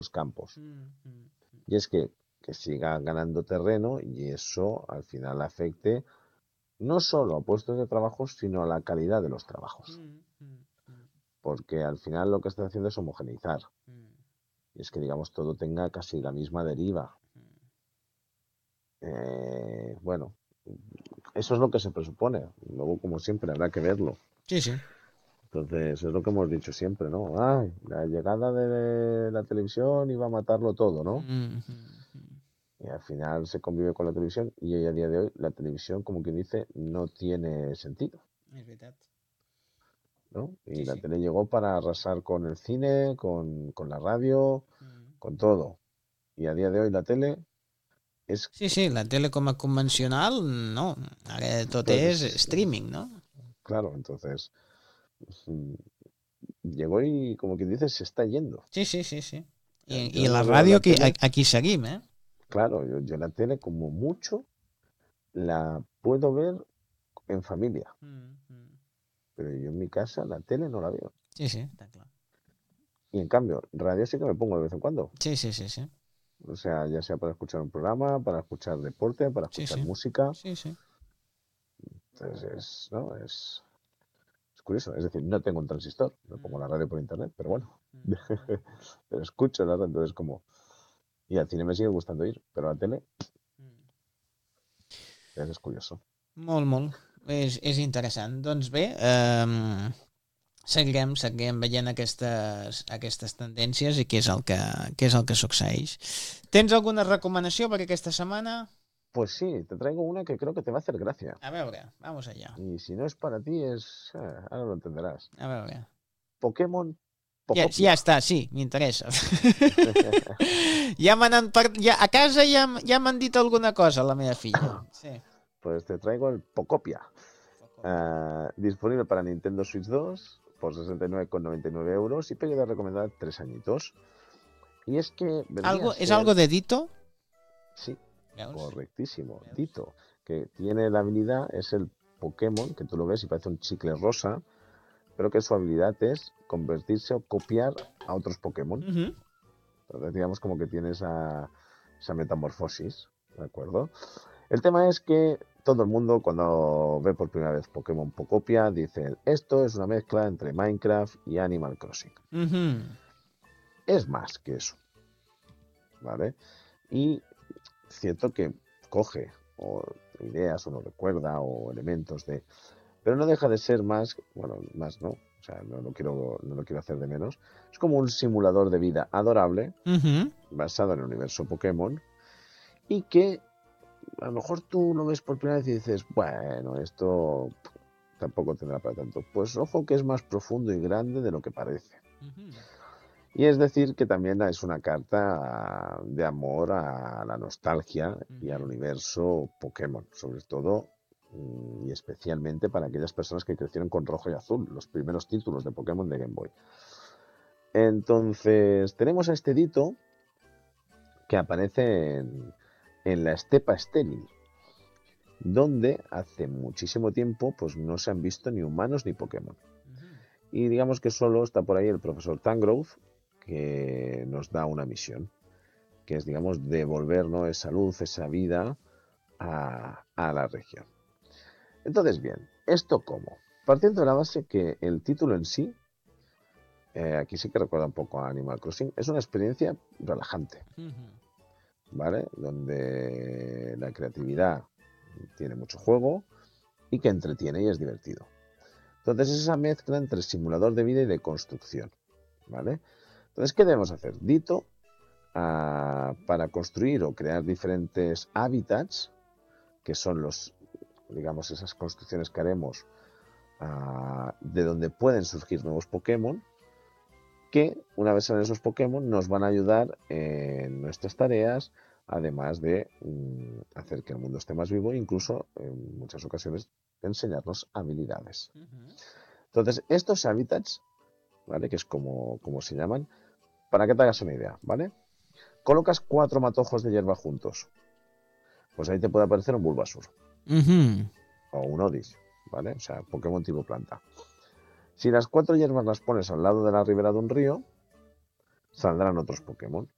campos. Y es que siga ganando terreno y eso al final afecte no solo a puestos de trabajo, sino a la calidad de los trabajos. Porque al final lo que está haciendo es homogeneizar. Y es que, digamos, todo tenga casi la misma deriva. Bueno, eso es lo que se presupone. Luego, como siempre, habrá que verlo. Sí, sí. Entonces, es lo que hemos dicho siempre, ¿no? Ay, la llegada de la televisión iba a matarlo todo, ¿no? Y al final se convive con la televisión y hoy a día de hoy la televisión, como quien dice, no tiene sentido, És veritat. ¿no? Y Sí, la sí. tele llegó para arrasar con el cine, con la radio, con todo. Y a día de hoy la tele es, Sí, sí, la tele com a convencional, no. Ara tot és pues, streaming, no? claro, entonces mm, llegó y, como quien dice, se está yendo. Sí, sí, sí, sí. I Yo la no veo ràdio la tele, aquí seguim, eh? claro, yo la tele como mucho la puedo ver en familia, pero yo en mi casa la tele no la veo. Sí, sí, està clar. Y en cambio, radio sí que me pongo de vez en cuando. Sí, sí, sí, sí. O sea, ya sea para escuchar un programa, para escuchar deporte, para Sí, escuchar sí. música. Sí, sí. Entonces ¿no? Es curioso. Es decir, no tengo un transistor, no pongo la radio por internet, pero bueno. Pero escucho la radio, entonces como... Y al cine me sigue gustando ir, pero a la tele es curioso. Molt, molt. És interessant. Doncs bé, seguirem veient aquestes tendències i què és el que succeeix. Tens alguna recomanació per aquesta setmana? Pues sí, te traigo una que creo que te va a hacer gracia. A veure, vamos allá. Y si no es para ti, ahora lo entenderás. A veure. Pokémon Ja Pocopia. està, sí, m'interessa. A casa ja m'han dit alguna cosa, la meva filla. Sí. Pues te traigo el Pocopia. Disponible para Nintendo Switch 2 por 69,99 euros y pegue de recomendar 3 añitos. Y es que vendría a És ser, algo de Dito? sí, Veus? correctísimo, Veus? Dito, que tiene la habilidad, es el Pokémon, que tú lo ves y parece un chicle rosa, pero que su habilidad es convertirse o copiar a otros Pokémon. Entonces digamos como que tiene esa metamorfosis, ¿de acuerdo? El tema es que todo el mundo cuando ve por primera vez Pokémon Pocopia dice, esto es una mezcla entre Minecraft y Animal Crossing. Es más que eso, ¿vale? Y cierto que coge o ideas o no recuerda o elementos de... Pero no deja de ser más, bueno, más no, o sea, no lo quiero hacer de menos. Es como un simulador de vida adorable, basado en el universo Pokémon, y que a lo mejor tú lo ves por primera vez y dices, bueno, esto tampoco tendrá para tanto. Pues ojo que es más profundo y grande de lo que parece. Y es decir que también es una carta de amor a la nostalgia y al universo Pokémon, sobre todo y especialmente para aquellas personas que crecieron con rojo y azul, los primeros títulos de Pokémon de Game Boy. Entonces, tenemos a este Dito que aparece en la estepa estéril, donde hace muchísimo tiempo pues no se han visto ni humanos ni Pokémon. Y digamos que solo está por ahí el profesor Tangrowth, que nos da una misión, que es, digamos, devolver, ¿no?, esa luz, esa vida a la región. Entonces, bien, ¿esto cómo? Partiendo de la base que el título en sí, aquí sí que recuerda un poco a Animal Crossing, es una experiencia relajante, ¿vale? Donde la creatividad tiene mucho juego y que entretiene y es divertido. Entonces es esa mezcla entre simulador de vida y de construcción, ¿vale? Entonces, ¿qué debemos hacer? Dito, para construir o crear diferentes hábitats, que son digamos, esas construcciones que haremos de donde pueden surgir nuevos Pokémon, que una vez salen esos Pokémon nos van a ayudar en nuestras tareas, además de hacer que el mundo esté más vivo e incluso en muchas ocasiones enseñarnos habilidades. Entonces, estos hábitats, ¿vale?, que es como se llaman, para que te hagas una idea, ¿vale? Colocas 4 matojos de hierba juntos, pues ahí te puede aparecer un Bulbasur o un Odis, ¿vale? O sea, Pokémon tipo planta. Si las 4 hierbas las pones al lado de la ribera de un río, saldrán otros Pokémon.